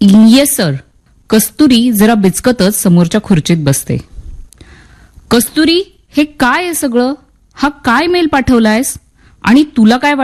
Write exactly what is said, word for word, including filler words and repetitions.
Yes sir. कस्तुरी जरा बिचकतच समोरच्या खुर्चीत बसते. कस्तुरी, हे काय आहे सगळं? हा काय मेल पाठवलायस? आणि तुला काय वाटतं